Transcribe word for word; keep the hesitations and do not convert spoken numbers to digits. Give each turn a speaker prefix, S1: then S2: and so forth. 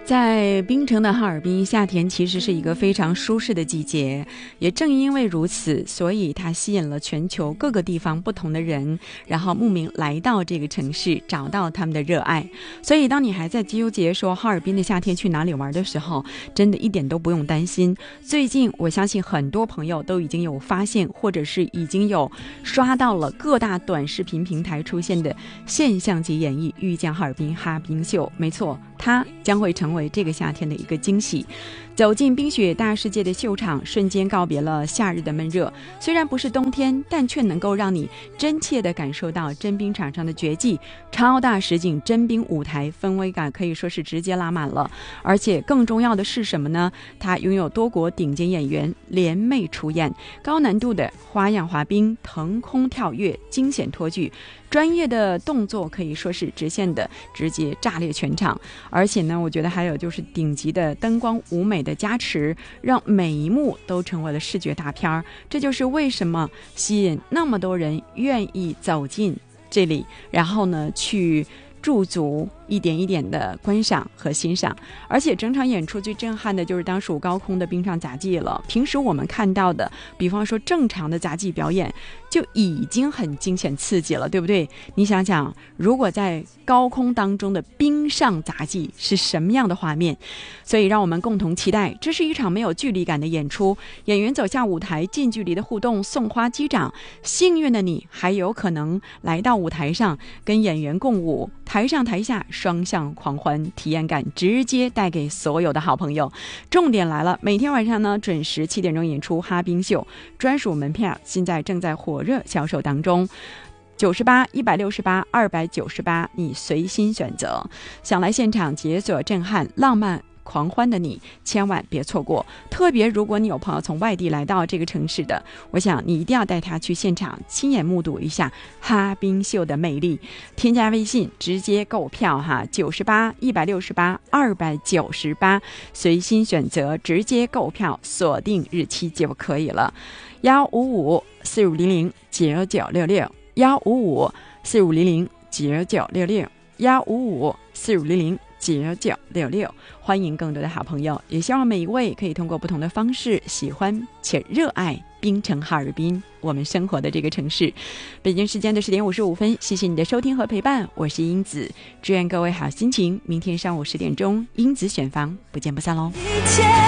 S1: 在冰城的哈尔滨，夏天其实是一个非常舒适的季节，也正因为如此，所以它吸引了全球各个地方不同的人，然后慕名来到这个城市，找到他们的热爱。所以当你还在纠结说哈尔滨的夏天去哪里玩的时候，真的一点都不用担心。最近我相信很多朋友都已经有发现，或者是已经有刷到了各大短视频平台出现的现象级演绎遇见哈尔滨哈冰秀。没错，它将会成为这个夏天的一个惊喜。走进冰雪大世界的秀场，瞬间告别了夏日的闷热。虽然不是冬天，但却能够让你真切地感受到真冰场上的绝技。超大实景真冰舞台氛围感可以说是直接拉满了。而且更重要的是什么呢？它拥有多国顶尖演员联袂出演，高难度的花样滑冰、腾空跳跃、惊险托举，专业的动作可以说是直线的直接炸裂全场。而且呢，我觉得还有就是顶级的灯光舞美的加持，让每一幕都成为了视觉大片。这就是为什么吸引那么多人愿意走进这里，然后呢去驻足一点一点的观赏和欣赏。而且整场演出最震撼的就是当属高空的冰上杂技了。平时我们看到的比方说正常的杂技表演就已经很惊险刺激了，对不对？你想想，如果在高空当中的冰上杂技是什么样的画面？所以让我们共同期待，这是一场没有距离感的演出，演员走下舞台，近距离的互动，送花击掌。幸运的你还有可能来到舞台上跟演员共舞，台上台下双向狂欢，体验感直接带给所有的好朋友。重点来了，每天晚上呢准时七点钟演出哈冰秀，专属门票现在正在火热销售当中。九十八、一百六十八、二百九十八，你随心选择。想来现场解锁震撼、浪漫狂欢的你，千万别错过。特别如果你有朋友从外地来到这个城市的，我想你一定要带他去现场亲眼目睹一下哈冰秀的魅力。添加微信直接购票哈，九十八、一百六十八、二百九十八，随心选择，直接购票，锁定日期就可以了。幺五五四五零零九九六六，幺五五四五零零九九六六，幺五五四五零零九九六六。欢迎更多的好朋友，也希望每一位可以通过不同的方式喜欢且热爱冰城哈尔滨，我们生活的这个城市。北京时间的十点五十五分，谢谢你的收听和陪伴，我是英子，祝愿各位好心情。明天上午十点钟，英子选房不见不散喽。